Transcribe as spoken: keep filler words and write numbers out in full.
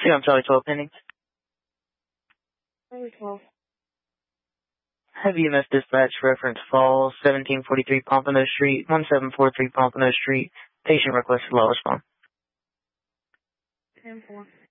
See, I'm Charlie twelve pending. Charlie twelve. Have E M S dispatch reference Falls, seventeen forty-three Pompano Street, one seven four three Pompano Street. Patient requested law response. ten four.